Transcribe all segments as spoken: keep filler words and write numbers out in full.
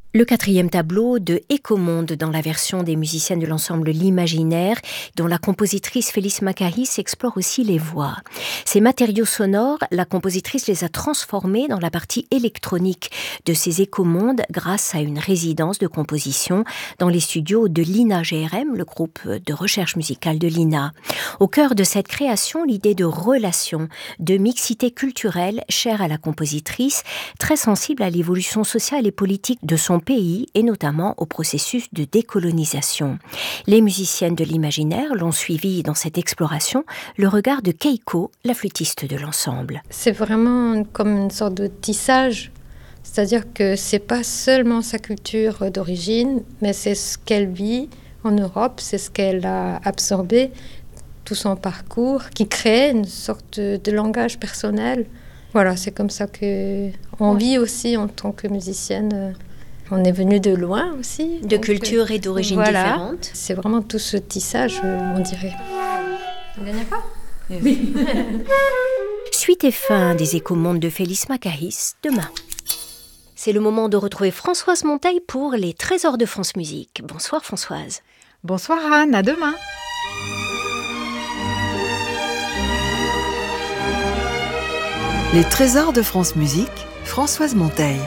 Le quatrième tableau de Écomonde dans la version des musiciennes de l'ensemble L'Imaginaire, dont la compositrice Félix Macahis explore aussi les voix. Ces matériaux sonores, la compositrice les a transformés dans la partie électronique de ces Écomondes grâce à une résidence de composition dans les studios de l'I N A G R M, le groupe de recherche musicale de l'I N A. Au cœur de cette création, l'idée de relation, de mixité culturelle chère à la compositrice, très sensible à l'évolution sociale et politique de son pays et notamment au processus de décolonisation. Les musiciennes de l'Imaginaire l'ont suivi dans cette exploration, le regard de Keiko, la flûtiste de l'ensemble. C'est vraiment comme une sorte de tissage, c'est-à-dire que c'est pas seulement sa culture d'origine, mais c'est ce qu'elle vit en Europe, c'est ce qu'elle a absorbé, tout son parcours, qui crée une sorte de langage personnel. Voilà, c'est comme ça qu'on vit aussi en tant que musicienne. On est venu de loin aussi. De culture et d'origine voilà. différentes. C'est vraiment tout ce tissage, on dirait. La dernière fois ? Oui. Suite et fin des Écomondes de Félix Macahis, demain. C'est le moment de retrouver Françoise Monteil pour les Trésors de France Musique. Bonsoir Françoise. Bonsoir Anne, à demain. Les Trésors de France Musique, Françoise Monteil.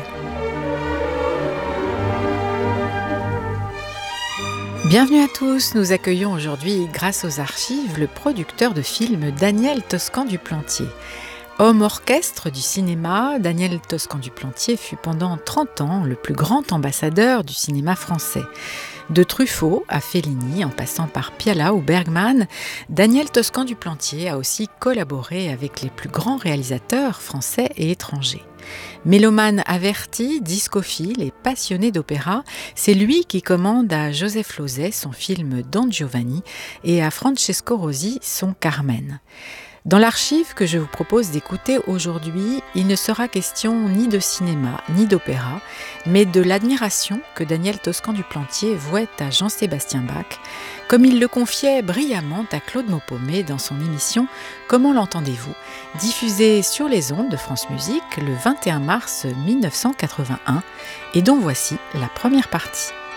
Bienvenue à tous, nous accueillons aujourd'hui, grâce aux archives, le producteur de films Daniel Toscan du Plantier. Homme orchestre du cinéma, Daniel Toscan du Plantier fut pendant trente ans le plus grand ambassadeur du cinéma français. De Truffaut à Fellini, en passant par Piala ou Bergman, Daniel Toscan du Plantier a aussi collaboré avec les plus grands réalisateurs français et étrangers. Mélomane averti, discophile et passionné d'opéra, c'est lui qui commande à Joseph Losey son film Don Giovanni et à Francesco Rosi son Carmen. Dans l'archive que je vous propose d'écouter aujourd'hui, il ne sera question ni de cinéma ni d'opéra, mais de l'admiration que Daniel Toscan du Plantier vouait à Jean-Sébastien Bach, comme il le confiait brillamment à Claude Maupomé dans son émission « Comment l'entendez-vous ?», diffusée sur les ondes de France Musique le vingt et un mars mille neuf cent quatre-vingt-un, et dont voici la première partie.